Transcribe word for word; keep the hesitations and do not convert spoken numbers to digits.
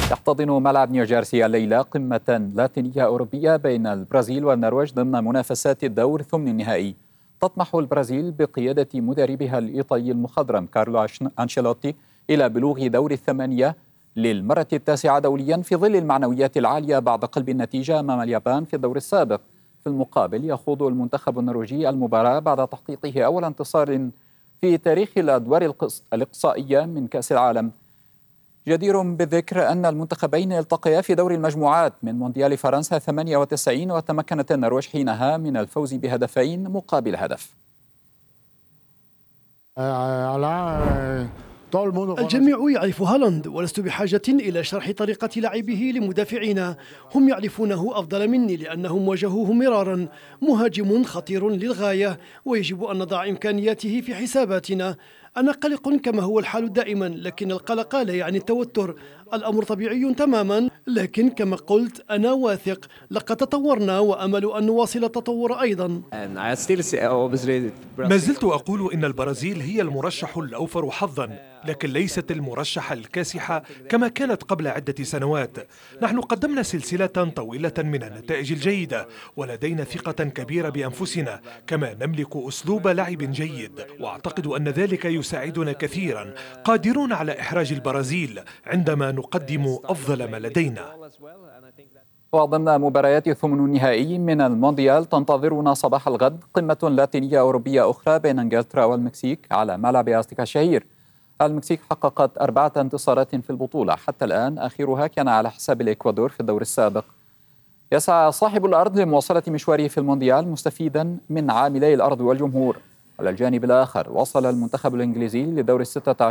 يحتضن ملعب نيوجيرسي الليلة قمة لاتينية أوروبية بين البرازيل والنرويج ضمن منافسات الدور ثمن النهائي. تطمح البرازيل بقيادة مدربها الإيطالي المخضرم كارلو أنشيلوتي إلى بلوغ دور الثمانية للمرة التاسعة دوليا في ظل المعنويات العالية بعد قلب النتيجة أمام اليابان في الدور السابق. في المقابل يخوض المنتخب النرويجي المباراة بعد تحقيقه أول انتصار في تاريخ الأدوار الإقصائية من كأس العالم. جدير بالذكر أن المنتخبين التقيا في دور المجموعات من مونديال فرنسا ثمانية وتسعين، وتمكنت النرويج حينها من الفوز بهدفين مقابل هدف. الجميع يعرف هالاند، ولست بحاجة إلى شرح طريقة لعبه لمدافعينا. هم يعرفونه أفضل مني لأنهم واجهوه مرارا. مهاجم خطير للغاية ويجب أن نضع إمكانياته في حساباتنا. أنا قلق كما هو الحال دائما، لكن القلق لا يعني التوتر. الأمر طبيعي تماما، لكن كما قلت أنا واثق. لقد تطورنا وأمل أن نواصل التطور أيضا. ما زلت أقول إن البرازيل هي المرشح الأوفر حظا، لكن ليست المرشحة الكاسحة كما كانت قبل عدة سنوات. نحن قدمنا سلسلة طويلة من النتائج الجيدة، ولدينا ثقة كبيرة بأنفسنا، كما نملك أسلوب لعب جيد، وأعتقد أن ذلك يساعدنا كثيرا. قادرون على إحراج البرازيل عندما نقدم أفضل ما لدينا. وضمن مباريات ثمن النهائي من المونديال تنتظرنا صباح الغد قمة لاتينية أوروبية أخرى بين إنجلترا والمكسيك على ملعب أزتيكا الشهير. المكسيك حققت أربعة انتصارات في البطولة حتى الآن، آخرها كان على حساب الإكوادور في الدور السابق. يسعى صاحب الأرض لمواصلة مشواره في المونديال مستفيدا من عاملي الأرض والجمهور. على الجانب الآخر وصل المنتخب الإنجليزي لدور الستة عشر